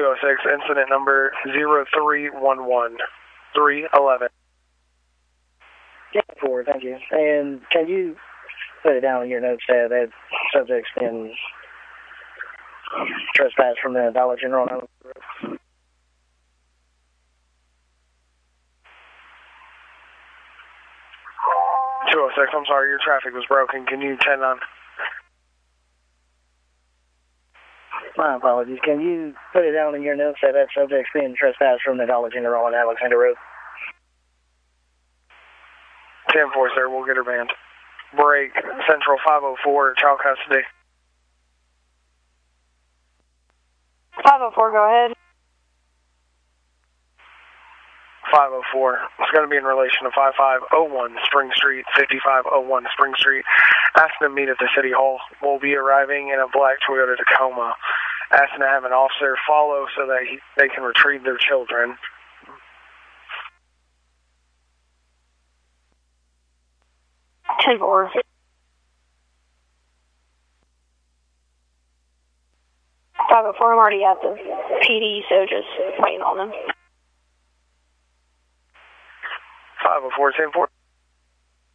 206, incident number 0311 311. 4, thank you. And can you put it down in your notes that subject's been trespassed from the Dollar General? 206, I'm sorry, your traffic was broken. Can you 10 on? My apologies. Can you put it down in your notes that subject's been trespassed from the Dollar General on Alexander Road? 10-4, sir. We'll get her banned. Break. Central 504, child custody. 504, go ahead. 504. It's going to be in relation to 5501 Spring Street, 5501 Spring Street. Asking to meet at the City Hall. We'll be arriving in a black Toyota Tacoma. Asking to have an officer follow so that they can retrieve their children. Ten four. 504, I'm already at the PD, so just waiting on them. 504, 10-4.